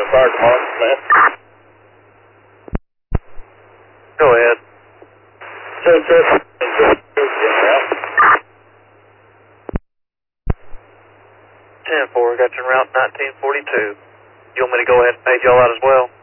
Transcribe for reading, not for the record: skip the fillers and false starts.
Sergeant Martin, man. Go ahead. 10-4, got you en route 1942. You want me to go ahead and page y'all out as well?